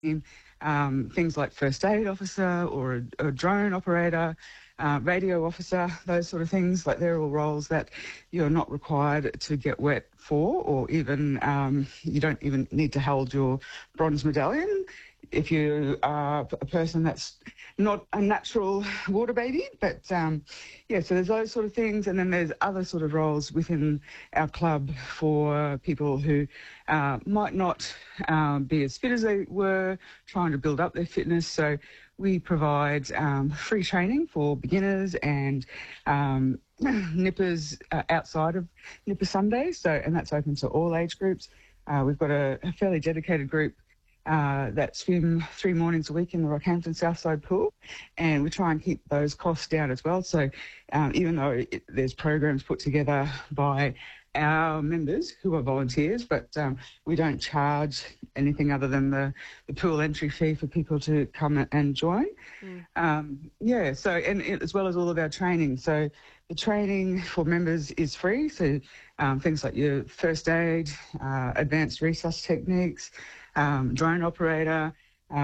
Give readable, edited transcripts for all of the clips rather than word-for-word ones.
things like first aid officer or a drone operator, radio officer, those sort of things. Like they're all roles that you're not required to get wet for, or even you don't even need to hold your bronze medallion if you are a person that's not a natural water baby. But yeah, so there's those sort of things, and then there's other sort of roles within our club for people who might not be as fit as they were, trying to build up their fitness. So we provide free training for beginners and nippers outside of Nipper Sundays. So, and that's open to all age groups. We've got a fairly dedicated group that swim 3 mornings a week in the Rockhampton Southside Pool, and we try and keep those costs down as well. So even though there's programs put together by our members who are volunteers, but we don't charge anything other than the pool entry fee for people to come and join. Yeah, so and as well as all of our training. So the training for members is free. So things like your first aid, advanced resus techniques, drone operator,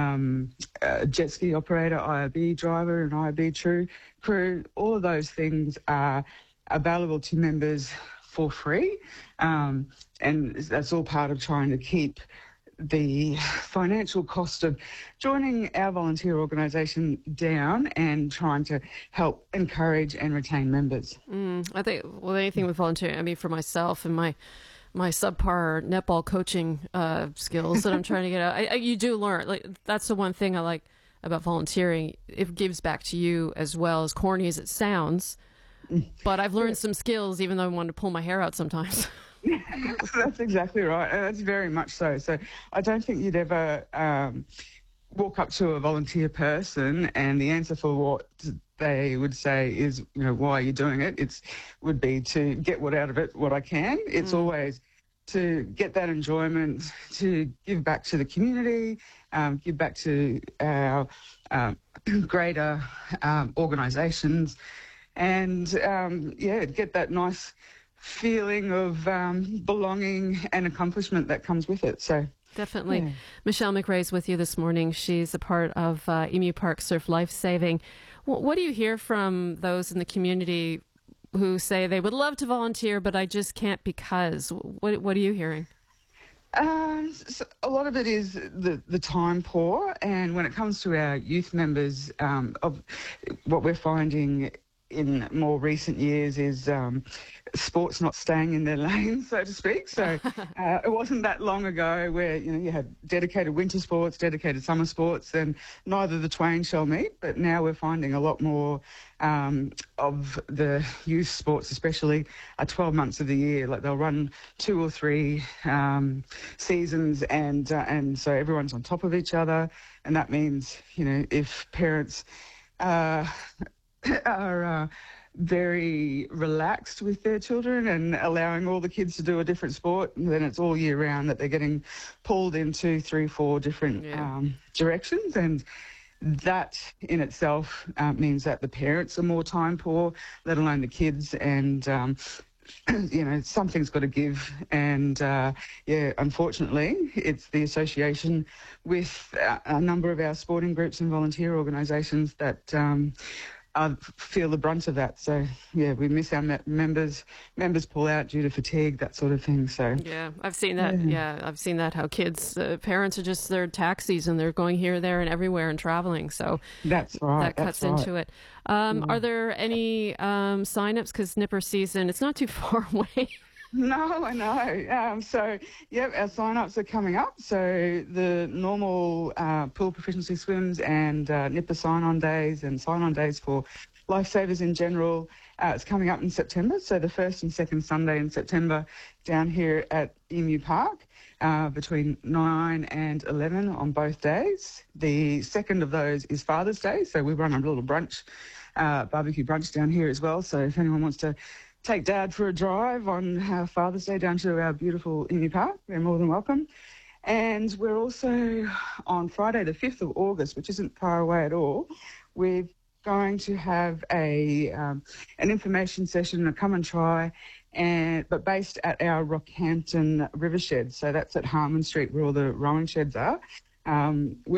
jet ski operator, IRB driver and IRB crew, all of those things are available to members for free. And that's all part of trying to keep the financial cost of joining our volunteer organisation down and trying to help encourage and retain members. I think, well, anything with volunteering, I mean, for myself and my subpar netball coaching skills that I'm trying to get out, you do learn. Like, that's the one thing I like about volunteering. It gives back to you as well, as corny as it sounds. But I've learned some skills, even though I want to pull my hair out sometimes. That's exactly right. And that's very much so. So I don't think you'd ever walk up to a volunteer person and the answer for what they would say is, you know, why are you doing it? Would be to get what out of it, what I can. It's always to get that enjoyment, to give back to the community, give back to our greater organisations, and yeah, get that nice feeling of belonging and accomplishment that comes with it. So definitely. Yeah. Michelle McRae's with you this morning. She's a part of Emu Park Surf Life Saving. What do you hear from those in the community who say they would love to volunteer, but I just can't because? What are you hearing? So a lot of it is the time poor, and when it comes to our youth members, of what we're finding in more recent years is sports not staying in their lane, so to speak. So it wasn't that long ago where, you know, you had dedicated winter sports, dedicated summer sports, and neither the twain shall meet. But now we're finding a lot more of the youth sports, especially, 12 months of the year. Like they'll run 2 or 3 seasons, and so everyone's on top of each other, and that means, you know, if parents are very relaxed with their children and allowing all the kids to do a different sport, and then it's all year round that they're getting pulled into 3, 4 different directions. And that in itself means that the parents are more time poor, let alone the kids. And you know, something's got to give. And yeah, unfortunately, it's the association with a number of our sporting groups and volunteer organisations that feel the brunt of that. So yeah, we miss our members. Members pull out due to fatigue, that sort of thing. So yeah, I've seen that. Yeah, I've seen that. How kids, parents are just their taxis and they're going here, there, and everywhere and traveling. So that's right. That cuts into it. Are there any sign-ups? Because Nipper season, it's not too far away. No, I know. So, yeah, our sign-ups are coming up. So the normal pool proficiency swims and Nipper sign-on days and sign-on days for lifesavers in general, it's coming up in September. So the first and second Sunday in September down here at Emu Park between 9 and 11 on both days. The second of those is Father's Day. So we run a little brunch, barbecue brunch down here as well. So if anyone wants to take Dad for a drive on Father's Day down to our beautiful Emu Park, they're more than welcome. And we're also on Friday the 5th of August, which isn't far away at all, we're going to have an information session, a come and try, but based at our Rockhampton River Shed. So that's at Harmon Street where all the rowing sheds are. We're